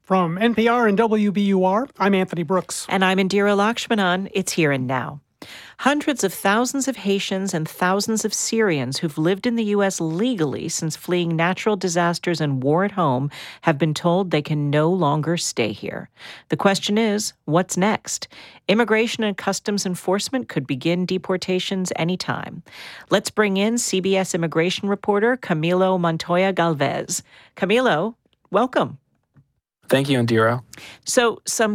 From NPR and WBUR, I'm Anthony Brooks. And I'm Indira Lakshmanan. It's Here and Now. Hundreds of thousands of Haitians and thousands of Syrians who've lived in the U.S. legally since fleeing natural disasters and war at home have been told they can no longer stay here. The question is, what's next? Immigration and Customs Enforcement could begin deportations anytime. Let's bring in CBS immigration reporter Camilo Montoya Galvez. Camilo, welcome. Thank you, Indira. So some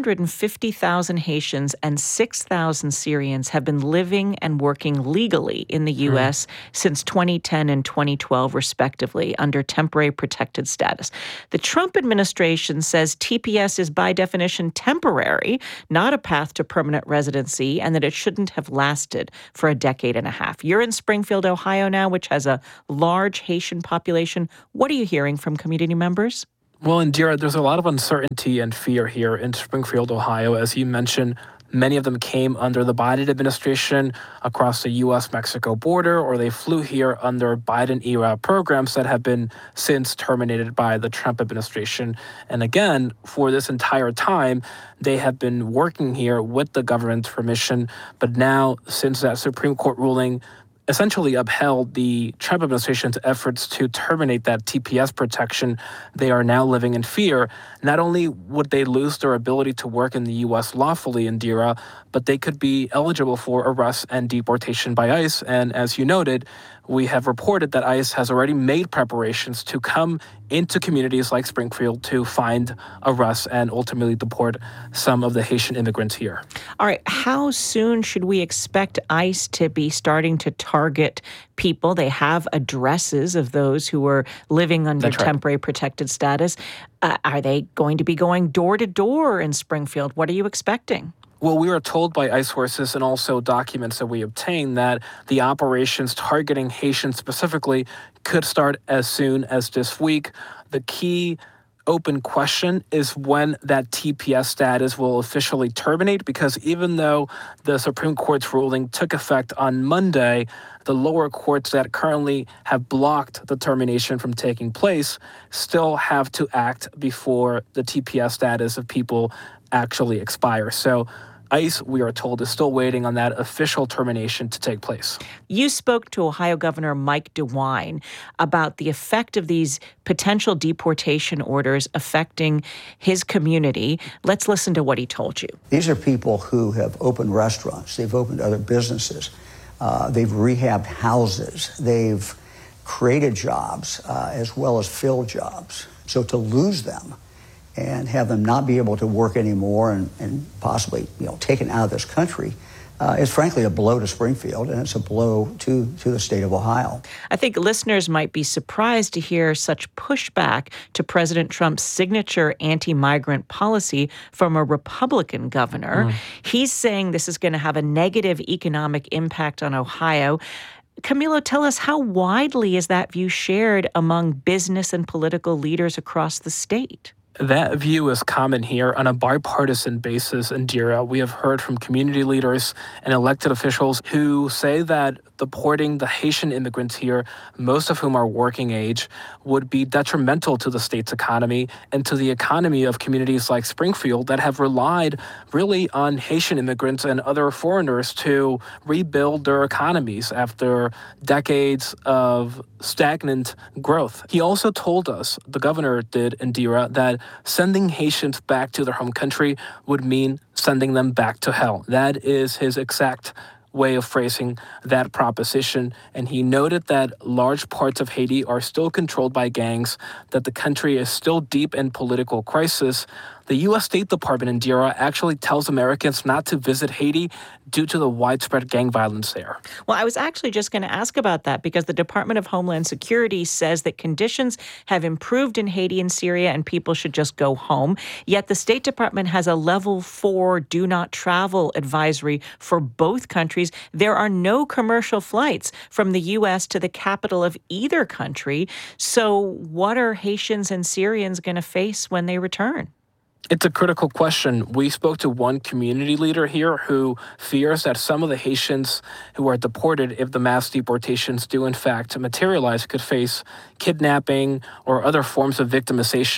350,000 Haitians and 6,000 Syrians have been living and working legally in the U.S. since 2010 and 2012, respectively, under temporary protected status. The Trump administration says TPS is by definition temporary, not a path to permanent residency, and that it shouldn't have lasted for a decade and a half. You're in Springfield, Ohio now, which has a large Haitian population. What are you hearing from community members? Well, Indira, there's a lot of uncertainty and fear here in Springfield, Ohio. As you mentioned, many of them came under the Biden administration across the U.S.-Mexico border, or they flew here under Biden-era programs that have been since terminated by the Trump administration. And again, for this entire time, they have been working here with the government's permission. But now, since that Supreme Court ruling essentially upheld the Trump administration's efforts to terminate that TPS protection, they are now living in fear. Not only would they lose their ability to work in the U.S. lawfully, Indira, but they could be eligible for arrest and deportation by ICE. And as you noted, we have reported that ICE has already made preparations to come into communities like Springfield to find, arrest, and ultimately deport some of the Haitian immigrants here. All right. How soon should we expect ICE to be starting to target people? They have addresses of those who are living under temporary protected status. Are they going to be going door to door in Springfield? What are you expecting? Well, we were told by ICE sources and also documents that we obtained that the operations targeting Haitians specifically could start as soon as this week. The key open question is when that TPS status will officially terminate, because even though the Supreme Court's ruling took effect on Monday, the lower courts that currently have blocked the termination from taking place still have to act before the TPS status of people actually expires. So ICE, we are told, is still waiting on that official termination to take place. You spoke to Ohio Governor Mike DeWine about the effect of these potential deportation orders affecting his community. Let's listen to what he told you. These are people who have opened restaurants. They've opened other businesses. They've rehabbed houses. They've created jobs as well as filled jobs. So to lose them and have them not be able to work anymore and possibly, taken out of this country is frankly a blow to Springfield, and it's a blow to the state of Ohio. I think listeners might be surprised to hear such pushback to President Trump's signature anti-migrant policy from a Republican governor. He's saying this is going to have a negative economic impact on Ohio. Camilo, tell us, how widely is that view shared among business and political leaders across the state? That view is common here on a bipartisan basis, Indira. We have heard from community leaders and elected officials who say that deporting the Haitian immigrants here, most of whom are working age, would be detrimental to the state's economy and to the economy of communities like Springfield that have relied really on Haitian immigrants and other foreigners to rebuild their economies after decades of stagnant growth. He also told us, the governor did, Indira, that sending Haitians back to their home country would mean sending them back to hell. That is his exact way of phrasing that proposition. And he noted that large parts of Haiti are still controlled by gangs, that the country is still deep in political crisis. The U.S. State Department, Indira, actually tells Americans not to visit Haiti due to the widespread gang violence there. Well, I was actually just going to ask about that because the Department of Homeland Security says that conditions have improved in Haiti and Syria and people should just go home. Yet the State Department has a level 4 do not travel advisory for both countries. There are no commercial flights from the U.S. to the capital of either country. So what are Haitians and Syrians going to face when they return? It's a critical question. We spoke to one community leader here who fears that some of the Haitians who are deported, if the mass deportations do in fact materialize, could face kidnapping or other forms of victimization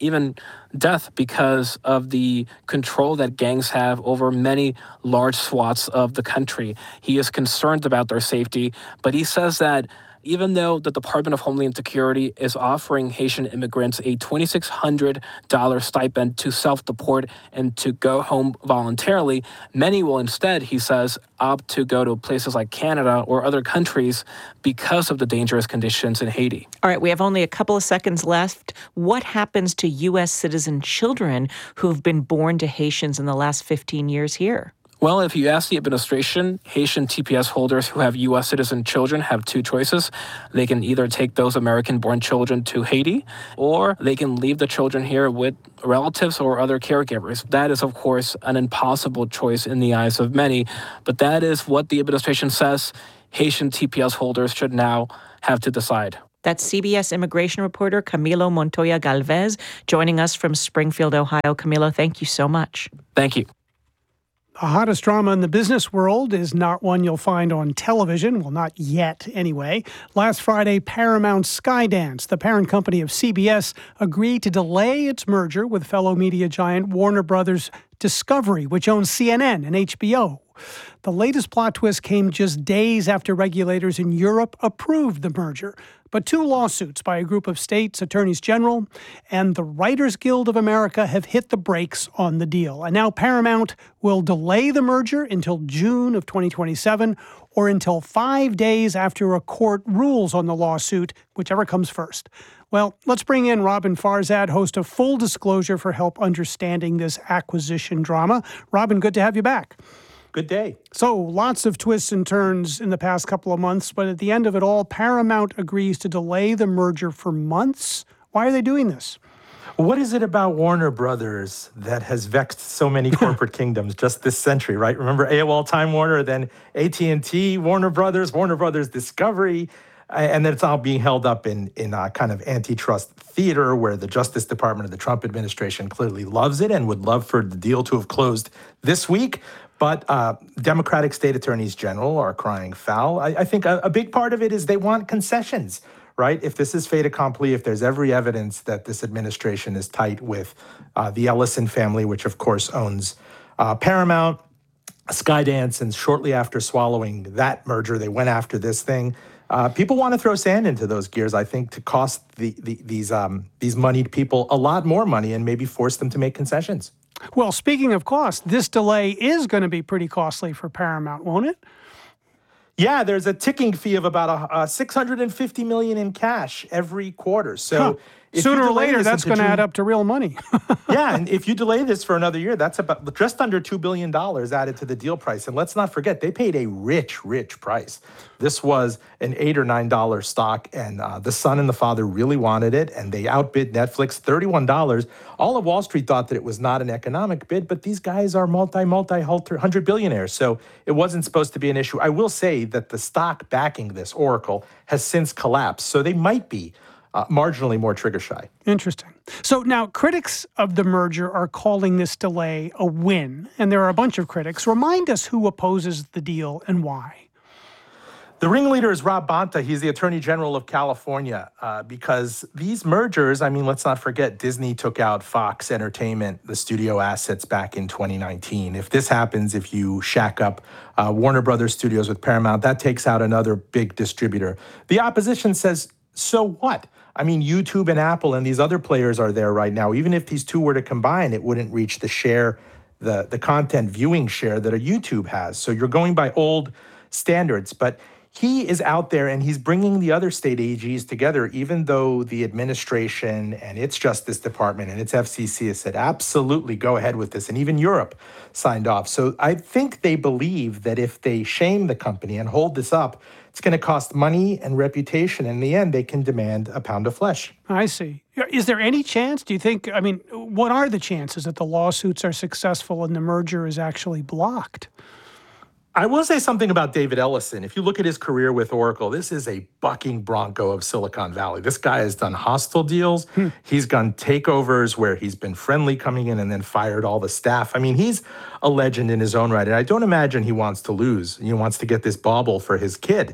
even death because of the control that gangs have over many large swaths of the country. He is concerned about their safety, but he says that even though the Department of Homeland Security is offering Haitian immigrants a $2,600 stipend to self-deport and to go home voluntarily, many will instead, he says, opt to go to places like Canada or other countries because of the dangerous conditions in Haiti. All right, we have only a couple of seconds left. What happens to U.S. citizen children who've been born to Haitians in the last 15 years here? Well, if you ask the administration, Haitian TPS holders who have U.S. citizen children have two choices. They can either take those American-born children to Haiti, or they can leave the children here with relatives or other caregivers. That is, of course, an impossible choice in the eyes of many, but that is what the administration says Haitian TPS holders should now have to decide. That's CBS immigration reporter Camilo Montoya Galvez joining us from Springfield, Ohio. Camilo, thank you so much. Thank you. The hottest drama in the business world is not one you'll find on television. Well, not yet, anyway. Last Friday, Paramount Skydance, the parent company of CBS, agreed to delay its merger with fellow media giant Warner Brothers Discovery, which owns CNN and HBO. The latest plot twist came just days after regulators in Europe approved the merger. But two lawsuits by a group of states' attorneys general and the Writers Guild of America have hit the brakes on the deal. And now Paramount will delay the merger until June of 2027 or until 5 days after a court rules on the lawsuit, whichever comes first. Well, let's bring in Robin Farzad, host of Full Disclosure, for help understanding this acquisition drama. Robin, good to have you back. Good day. So lots of twists and turns in the past couple of months, but at the end of it all, Paramount agrees to delay the merger for months. Why are they doing this? What is it about Warner Brothers that has vexed so many corporate kingdoms just this century, right? Remember AOL Time Warner, then AT&T, Warner Brothers Discovery, and then it's all being held up in kind of antitrust theater where the Justice Department of the Trump administration clearly loves it and would love for the deal to have closed this week. But Democratic state attorneys general are crying foul. I think a big part of it is they want concessions, right? If this is fait accompli, if there's every evidence that this administration is tight with the Ellison family, which of course owns Paramount, Skydance, and shortly after swallowing that merger, they went after this thing. People want to throw sand into those gears, I think, to cost these moneyed people a lot more money and maybe force them to make concessions. Well, speaking of cost, this delay is going to be pretty costly for Paramount, won't it? Yeah, there's a ticking fee of about $650 million in cash every quarter. So sooner or later, that's going to add up to real money. Yeah, and if you delay this for another year, that's about just under $2 billion added to the deal price. And let's not forget, they paid a rich, rich price. This was an $8 or $9 stock, and the son and the father really wanted it, and they outbid Netflix $31. All of Wall Street thought that it was not an economic bid, but these guys are multi-hundred billionaires, so it wasn't supposed to be an issue. I will say that the stock backing this, Oracle, has since collapsed, so they might be marginally more trigger shy. Interesting. So now critics of the merger are calling this delay a win, and there are a bunch of critics. Remind us who opposes the deal and why. The ringleader is Rob Bonta. He's the Attorney General of California because these mergers, I mean, let's not forget, Disney took out Fox Entertainment, the studio assets, back in 2019. If this happens, if you shack up Warner Brothers Studios with Paramount, that takes out another big distributor. The opposition says, so what? I mean, YouTube and Apple and these other players are there right now. Even if these two were to combine, it wouldn't reach the share, the content viewing share that a YouTube has. So you're going by old standards. But he is out there and he's bringing the other state AGs together, even though the administration and its Justice Department and its FCC has said, absolutely, go ahead with this. And even Europe signed off. So I think they believe that if they shame the company and hold this up, it's going to cost money and reputation. In the end, they can demand a pound of flesh. I see. Is there any chance, do you think, I mean, what are the chances that the lawsuits are successful and the merger is actually blocked? I will say something about David Ellison. If you look at his career with Oracle, this is a bucking bronco of Silicon Valley. This guy has done hostile deals. He's done takeovers where he's been friendly coming in and then fired all the staff. I mean, he's a legend in his own right. And I don't imagine he wants to lose. He wants to get this bauble for his kid.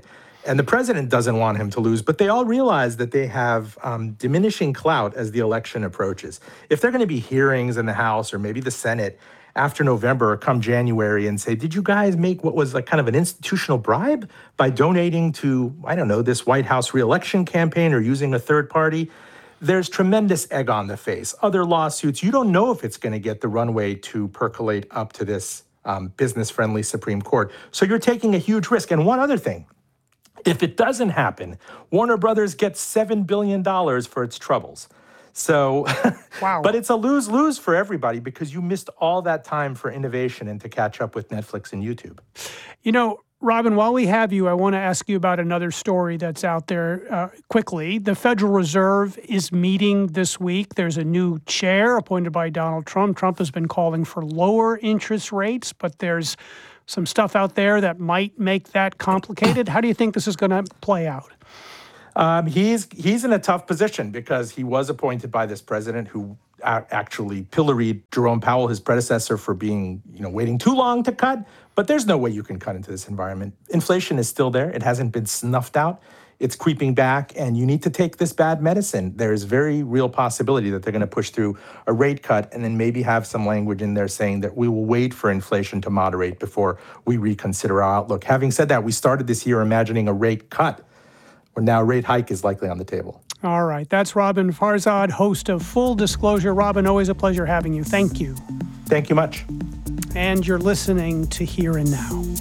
And the president doesn't want him to lose, but they all realize that they have diminishing clout as the election approaches. If there are going to be hearings in the House or maybe the Senate after November or come January and say, did you guys make what was like kind of an institutional bribe by donating to, I don't know, this White House reelection campaign or using a third party? There's tremendous egg on the face. Other lawsuits, you don't know if it's going to get the runway to percolate up to this business-friendly Supreme Court. So you're taking a huge risk. And one other thing, if it doesn't happen, Warner Brothers gets $7 billion for its troubles. So, wow. But it's a lose-lose for everybody because you missed all that time for innovation and to catch up with Netflix and YouTube. You know, Robin, while we have you, I want to ask you about another story that's out there quickly. The Federal Reserve is meeting this week. There's a new chair appointed by Donald Trump. Trump has been calling for lower interest rates, but there's some stuff out there that might make that complicated. How do you think this is going to play out? He's in a tough position because he was appointed by this president who actually pilloried Jerome Powell, his predecessor, for being, waiting too long to cut. But there's no way you can cut into this environment. Inflation is still there. It hasn't been snuffed out. It's creeping back, and you need to take this bad medicine. There's very real possibility that they're going to push through a rate cut and then maybe have some language in there saying that we will wait for inflation to moderate before we reconsider our outlook. Having said that, we started this year imagining a rate cut. Now, a rate hike is likely on the table. All right. That's Robin Farzad, host of Full Disclosure. Robin, always a pleasure having you. Thank you. Thank you much. And you're listening to Here and Now.